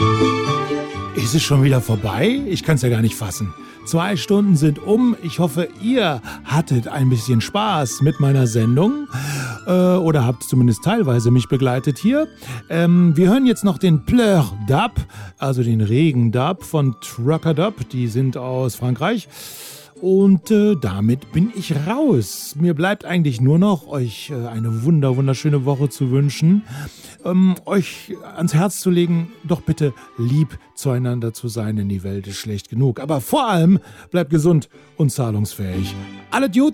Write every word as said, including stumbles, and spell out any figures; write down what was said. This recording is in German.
Ist es schon wieder vorbei? Ich kann es ja gar nicht fassen. Zwei Stunden sind um. Ich hoffe, ihr hattet ein bisschen Spaß mit meiner Sendung äh, oder habt zumindest teilweise mich begleitet hier. Ähm, wir hören jetzt noch den Pleur Dub, also den Regen-Dub von Trucker Dub. Die sind aus Frankreich. Und äh, damit bin ich raus. Mir bleibt eigentlich nur noch, euch äh, eine wunder, wunderschöne Woche zu wünschen. Ähm, euch ans Herz zu legen, doch bitte lieb zueinander zu sein, denn die Welt ist schlecht genug. Aber vor allem bleibt gesund und zahlungsfähig. Alles gut!